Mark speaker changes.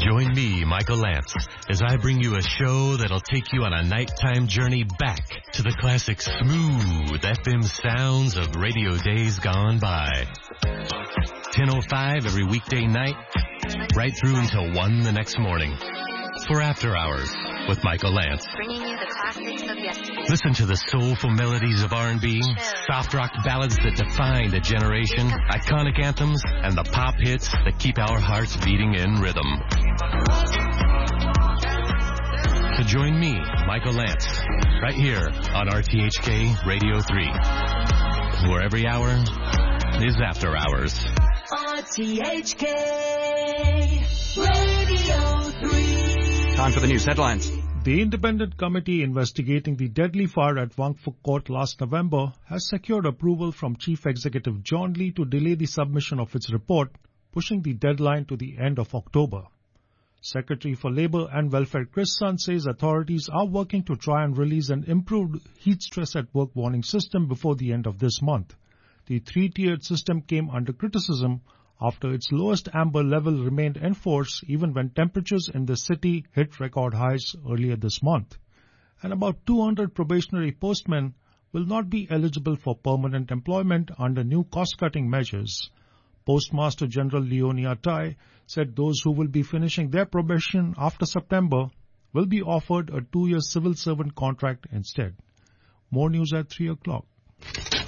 Speaker 1: Join me, Michael Lance, as I bring you a show that'll take you on a nighttime journey back to the classic smooth FM sounds of radio days gone by. 10:05 every weekday night, right through until 1 the next morning. For After Hours with Michael Lance.
Speaker 2: Bringing you the classics of yesterday.
Speaker 1: Listen to the soulful melodies of R&B, soft rock ballads that defined a generation, iconic anthems, and the pop hits that keep our hearts beating in rhythm. So join me, Michael Lance, right here on RTHK Radio 3, where every hour is After Hours.
Speaker 3: RTHK Radio 3.
Speaker 4: Time for the news headlines.
Speaker 5: The independent committee investigating the deadly fire at Wangfuk Court last November has secured approval from Chief Executive John Lee to delay the submission of its report, pushing the deadline to the end of October. Secretary for Labour and Welfare Chris Sun says authorities are working to try and release an improved heat stress at work warning system before the end of this month. The three-tiered system came under criticism after its lowest amber level remained in force even when temperatures in the city hit record highs earlier this month. And about 200 probationary postmen will not be eligible for permanent employment under new cost-cutting measures. Postmaster General Leonia Tai said those who will be finishing their probation after September will be offered a 2-year civil servant contract instead. More news at 3 o'clock.